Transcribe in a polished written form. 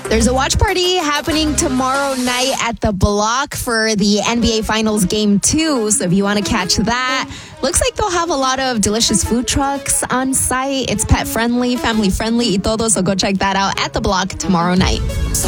There's a watch party happening tomorrow night at the Block for the NBA Finals Game 2. So if you want to catch that, looks like they'll have a lot of delicious food trucks on site. It's pet friendly, family friendly y todo. So go check that out at the Block tomorrow night.